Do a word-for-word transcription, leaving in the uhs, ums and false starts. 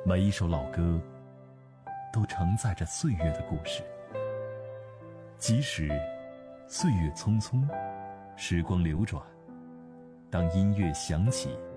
每一首老歌都承载着岁月的故事，即使岁月匆匆，时光流转，当音乐响起，